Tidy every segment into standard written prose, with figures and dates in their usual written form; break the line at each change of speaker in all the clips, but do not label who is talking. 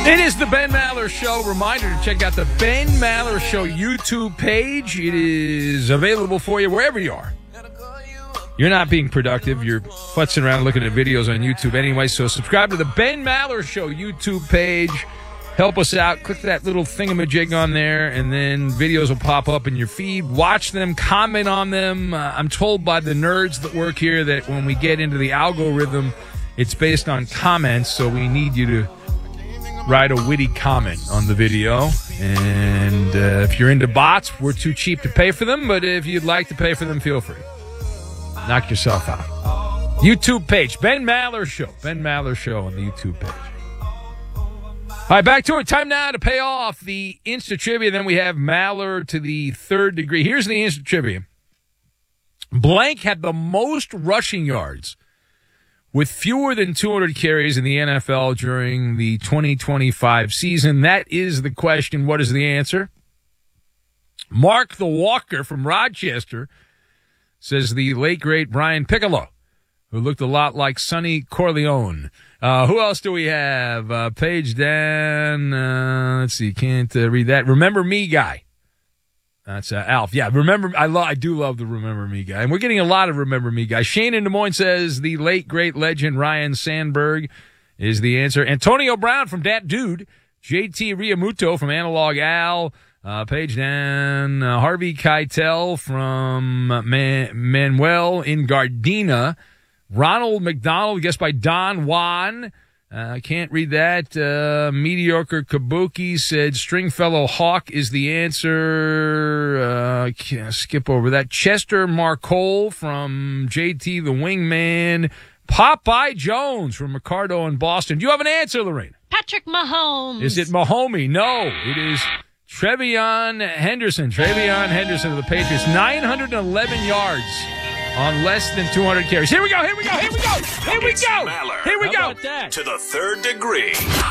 It is the Ben Maller Show. Reminder to check out the Ben Maller Show YouTube page. It is available for you wherever you are. You're not being productive. You're futzing around looking at videos on YouTube anyway. So subscribe to the Ben Maller Show YouTube page. Help us out. Click that little thingamajig on there, and then videos will pop up in your feed. Watch them. Comment on them. I'm told by the nerds that work here that when we get into the algorithm, it's based on comments, so we need you to write a witty comment on the video. And if you're into bots, we're too cheap to pay for them, but if you'd like to pay for them, feel free. Knock yourself out. YouTube page, Ben Maller Show. Ben Maller Show on the YouTube page. All right, back to it. Time now to pay off the Insta Trivia. Then we have Maller to the third degree. Here's the Insta Trivia. Blank had the most rushing yards with fewer than 200 carries in the NFL during the 2025 season. That is the question. What is the answer? Mark the Walker from Rochester says the late, great Brian Piccolo, who looked a lot like Sonny Corleone. Who else do we have? Page down. Let's see. Can't read that. Remember Me guy. That's Alf. Yeah, I do love the Remember Me guy. And we're getting a lot of Remember Me guys. Shane in Des Moines says the late, great legend Ryan Sandberg is the answer. Antonio Brown from Dat Dude. JT Riamuto from Analog Al. Page down. Harvey Keitel from Manuel in Gardena. Ronald McDonald, guessed by Don Juan. Can't read that. Mediocre Kabuki said Stringfellow Hawk is the answer. Can't skip over that. Chester Marcole from JT the Wingman. Popeye Jones from Ricardo in Boston. Do you have an answer, Lorraine?
Patrick Mahomes.
Is it Mahomey? No, it is Trevion Henderson. Trevion Henderson of the Patriots. 911 yards on less than 200 carries. Here we go. Here we go.
To the third degree.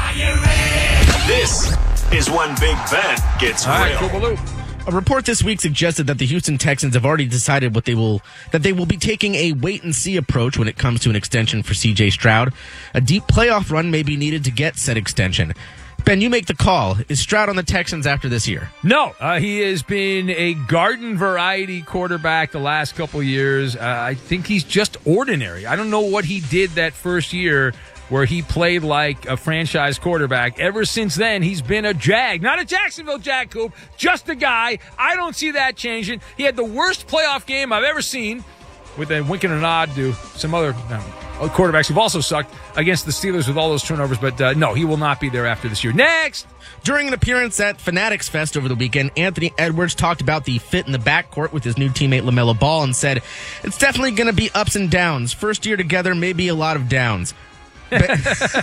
This is when Big Ben gets real.
Right,
a report this week suggested that the Houston Texans have already decided that they will be taking a wait-and-see approach when it comes to an extension for C.J. Stroud. A deep playoff run may be needed to get said extension. Ben, you make the call. Is Stroud on the Texans after this year?
No. He has been a garden variety quarterback the last couple years. I think he's just ordinary. I don't know what he did that first year where he played like a franchise quarterback. Ever since then, he's been a Jag. Not a Jacksonville Jag, Coop. Just a guy. I don't see that changing. He had the worst playoff game I've ever seen, with a wink and a nod to some other quarterbacks who've also sucked against the Steelers with all those turnovers. But no, he will not be there after this year. Next!
During an appearance at Fanatics Fest over the weekend, Anthony Edwards talked about the fit in the backcourt with his new teammate LaMelo Ball and said, it's definitely going to be ups and downs. First year together, maybe a lot of downs. Ben, do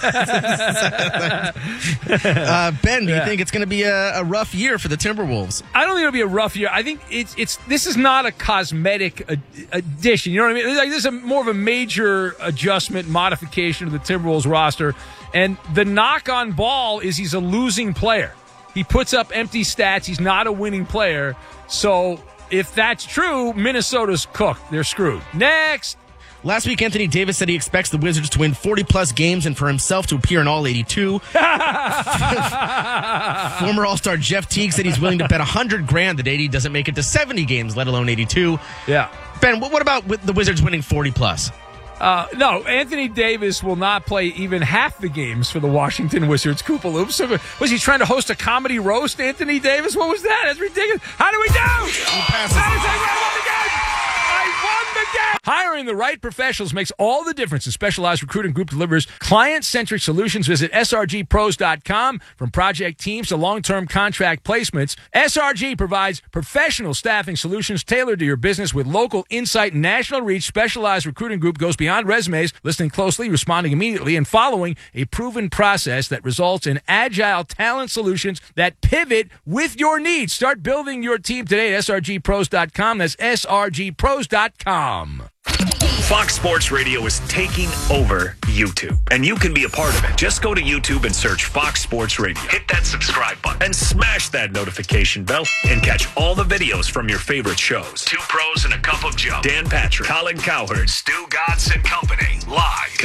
you think it's going to be a rough year for the Timberwolves?
I don't think it'll be a rough year. I think this is not a cosmetic addition. You know what I mean? Like, this is more of a major adjustment, modification of the Timberwolves roster. And the knock on Ball is he's a losing player. He puts up empty stats. He's not a winning player. So if that's true, Minnesota's cooked. They're screwed. Next.
Last week, Anthony Davis said he expects the Wizards to win 40-plus games and for himself to appear in all 82. Former All-Star Jeff Teague said he's willing to bet $100,000 that AD doesn't make it to 70 games, let alone 82.
Yeah.
Ben, what about with the Wizards winning 40-plus?
No, Anthony Davis will not play even half the games for the Washington Wizards. Koopaloop. So, was he trying to host a comedy roast, Anthony Davis? What was that? That's ridiculous. How do we do? I won the game! Hiring the right professionals makes all the difference. The Specialized Recruiting Group delivers client-centric solutions. Visit srgpros.com. From project teams to long-term contract placements, SRG provides professional staffing solutions tailored to your business with local insight and national reach. Specialized Recruiting Group goes beyond resumes, listening closely, responding immediately, and following a proven process that results in agile talent solutions that pivot with your needs. Start building your team today at srgpros.com. That's srgpros.com.
Fox Sports Radio is taking over YouTube, and you can be a part of it. Just go to YouTube and search Fox Sports Radio. Hit that subscribe button and smash that notification bell and catch all the videos from your favorite shows. Two Pros and a Cup of Joe. Dan Patrick, Colin Cowherd, Stu Godson Company, live.